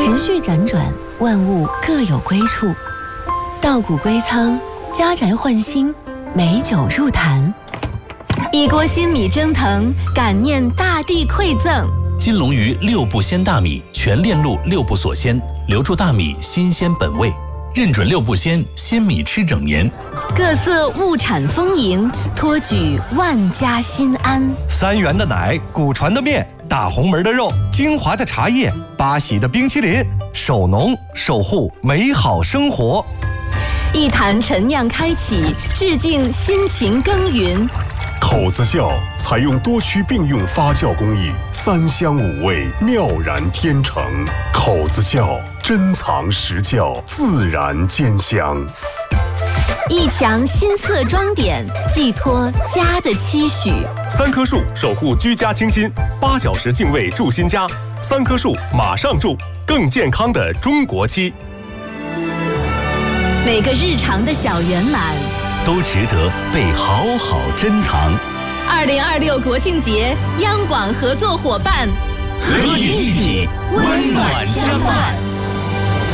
时序辗转，万物各有归处。稻谷归仓，家宅换新，美酒入坛。一锅新米蒸腾，感念大地馈赠。 金龙鱼6步鲜大米，全链路6步锁鲜，留住大米新鲜本味。认准6步鲜，鲜米吃整年。 各色物产丰盈，托举万家心安。 3元的奶，古传的面，大红门的肉，精华的茶叶，八喜的冰淇淋，守农守护美好生活。 一坛陈酿开启，致敬辛勤耕耘。 口子窖采用多区并用发酵工艺，3香5味，妙然天成。口子窖珍藏实窖，自然兼香。 一墙新色装点，寄托家的期许。 3棵树守护居家清新，8小时净味住新家，3棵树马上住，更健康的中国期。 每个日常的小圆满， 都值得被好好珍藏。 2026国庆节，央广合作伙伴， 和你一起温暖相伴。